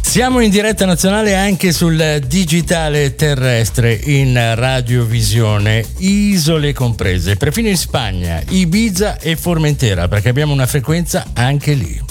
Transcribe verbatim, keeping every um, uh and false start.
Siamo in diretta nazionale anche sul digitale terrestre in radiovisione, isole comprese, perfino in Spagna, Ibiza e Formentera, perché abbiamo una frequenza anche lì.